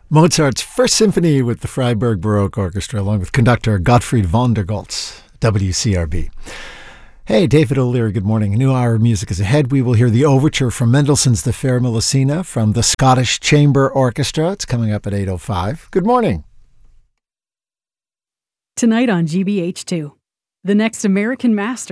Mozart's First Symphony with the Freiburg Baroque Orchestra, along with conductor Gottfried von der Goltz, WCRB. Hey, David O'Leary, good morning. A new hour of music is ahead. We will hear the overture from Mendelssohn's The Fair Melusina from the Scottish Chamber Orchestra. It's coming up at 8:05. Good morning. Tonight on GBH2, the next American Master